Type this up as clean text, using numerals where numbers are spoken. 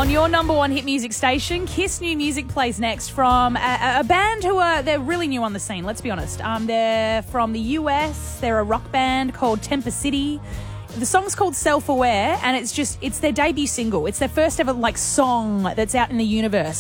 On your number one hit music station, Kiss New Music plays next from a band they're really new on the scene, let's be honest. They're from the US. They're a rock band called Temper City. The song's called Self-Aware, and it's their debut single. It's their first ever song that's out in the universe.